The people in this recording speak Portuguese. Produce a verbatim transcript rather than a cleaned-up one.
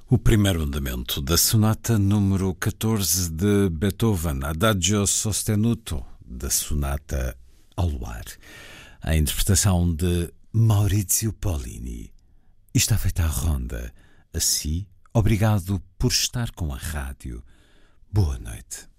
O primeiro andamento da sonata número catorze de Beethoven, Adagio sostenuto, da sonata ao luar, a interpretação de Maurizio Pollini. E está feita a ronda. Assim, obrigado por estar com a rádio. Boa noite.